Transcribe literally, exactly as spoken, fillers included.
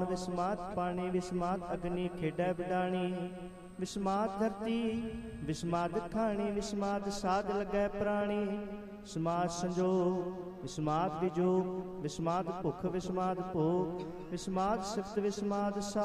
विस्मात पानी विस्मात अग्नि खेडै बिडाणी विस्मात धरती विस्मात खाणी विस्मात साध लगै प्राणी समात संजोग विस्मात विजोग विस्मात भुख विस्मात भोग विस्मात सिफत विस्मात